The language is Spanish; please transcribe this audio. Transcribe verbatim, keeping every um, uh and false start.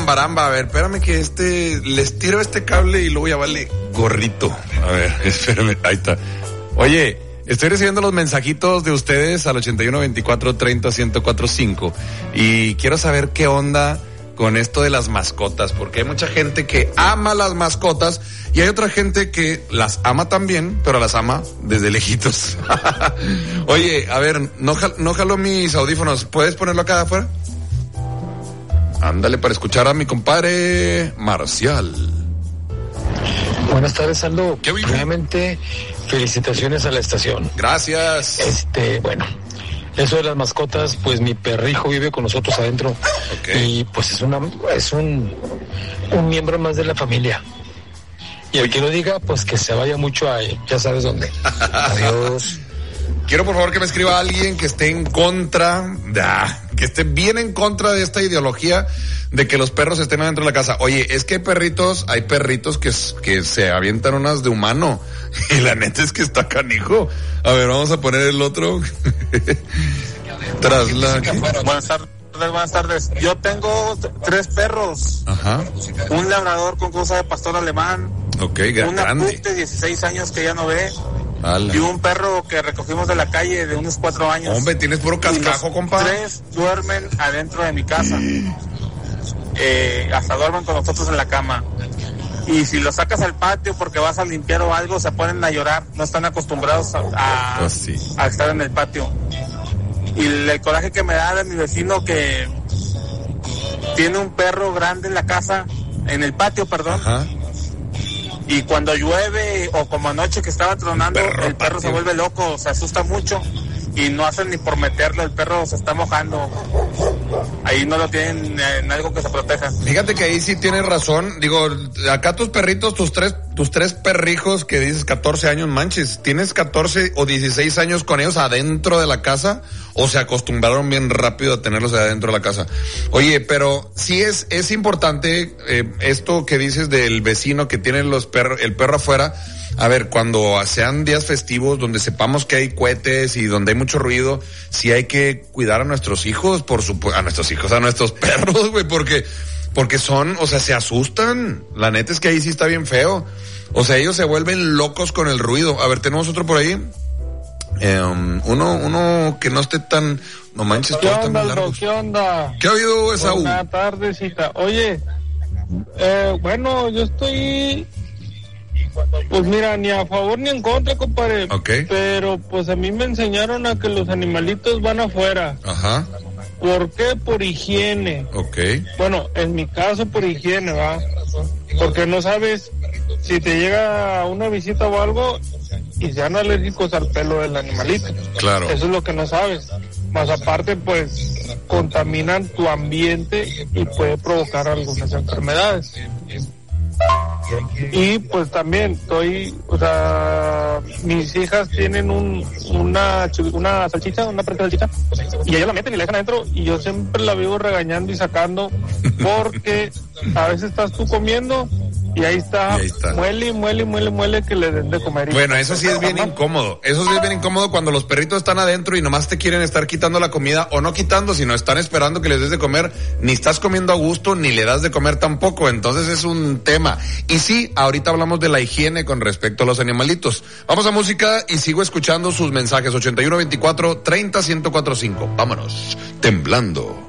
mambaramba. A ver, espérame que este, les tiro este cable y luego ya vale gorrito. A ver, espérame, ahí está. Oye, estoy recibiendo los mensajitos de ustedes al ochenta y uno veinticuatro treinta ciento cuatro cinco y quiero saber qué onda con esto de las mascotas, porque hay mucha gente que ama las mascotas y hay otra gente que las ama también, pero las ama desde lejitos. Oye, a ver, no, no jalo mis audífonos, ¿puedes ponerlo acá afuera? Ándale, para escuchar a mi compadre Marcial. Buenas tardes, Aldo. ¿Qué vivo? Realmente, felicitaciones a la estación. Gracias. Este, bueno, eso de las mascotas, pues mi perrijo vive con nosotros adentro. Okay. Y pues es una, es un, un miembro más de la familia. Y el que lo diga, pues que se vaya mucho a, ya sabes dónde. Adiós. Quiero por favor que me escriba alguien que esté en contra, de, ah, que esté bien en contra de esta ideología de que los perros estén adentro de la casa. Oye, es que hay perritos, hay perritos que, que se avientan unas de humano y la neta es que está canijo. A ver, vamos a poner el otro. Tras la... Buenas tardes, buenas tardes. Yo tengo t- tres perros. Ajá. Un labrador con cosa de pastor alemán. Ok, gra- una grande. pug de dieciséis años que ya no ve. Ala. Y un perro que recogimos de la calle de unos cuatro años. Hombre, tienes puro cascajo, y los compa. Tres duermen adentro de mi casa. Eh, hasta duermen con nosotros en la cama. Y si los sacas al patio porque vas a limpiar o algo, se ponen a llorar. No están acostumbrados a, a, Oh, sí. a estar en el patio. Y el, el coraje que me da de mi vecino que tiene un perro grande en la casa, en el patio, perdón. Ajá. Y cuando llueve o como anoche que estaba tronando, Perro el perro patio. se vuelve loco, se asusta mucho y no hacen ni por meterlo, el perro se está mojando. Ahí no lo tienen en algo que se proteja. Fíjate que ahí sí tienes razón. Digo, acá tus perritos, tus tres, tus tres perrijos que dices catorce años, manches, ¿tienes catorce o dieciséis años con ellos adentro de la casa o se acostumbraron bien rápido a tenerlos adentro de la casa? Oye, pero sí es, es importante eh, esto que dices del vecino que tiene los perros, el perro afuera. A ver, cuando sean días festivos donde sepamos que hay cohetes y donde hay mucho ruido, sí hay que cuidar a nuestros hijos, por supuesto, a nuestros hijos, a nuestros perros, güey, porque, porque son, o sea, se asustan. La neta es que ahí sí está bien feo. O sea, ellos se vuelven locos con el ruido. A ver, tenemos otro por ahí. Eh, um, uno, uno que no esté tan, no manches, ¿Qué todos onda, tan Aldo? largos. ¿Qué onda? ¿Qué ha habido, Esaú? Buena tardecita. Oye, eh, bueno, yo estoy, pues mira, ni a favor ni en contra, compadre. Ok. Pero pues a mí me enseñaron a que los animalitos van afuera. Ajá, ¿Por qué? Por higiene. ok. Bueno, en mi caso por higiene, ¿va? Porque no sabes si te llega una visita o algo y sean alérgicos al pelo del animalito. Claro. Eso es lo que no sabes. Más aparte, pues, contaminan tu ambiente y puede provocar algunas enfermedades. Y pues también estoy, o sea, mis hijas tienen un, una, una salchicha, una preta de salchicha, y ellas la meten y la dejan adentro, y yo siempre la vivo regañando y sacando, porque a veces estás tú comiendo y ahí está, Y ahí está. muele, muele, muele, muele que le den de comer. Bueno, eso sí es bien incómodo. Eso sí es bien incómodo cuando los perritos están adentro y nomás te quieren estar quitando la comida, o no quitando, sino están esperando que les des de comer. Ni estás comiendo a gusto, ni le das de comer tampoco. Entonces es un tema. Y sí, ahorita hablamos de la higiene con respecto a los animalitos. Vamos a música y sigo escuchando sus mensajes. ochenta y uno veinticuatro treinta ciento cuarenta y cinco. Vámonos. Temblando.